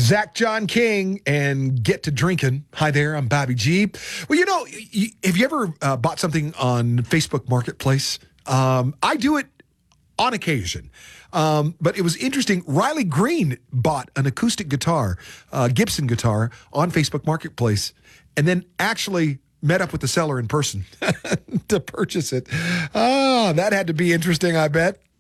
Zach John King and Get to Drinking. Hi there, I'm Bobby G. Well, have you ever bought something on Facebook Marketplace? I do it on occasion. But it was interesting. Riley Green bought an acoustic guitar, Gibson guitar, on Facebook Marketplace, and then actually met up with the seller in person to purchase it. That had to be interesting, I bet.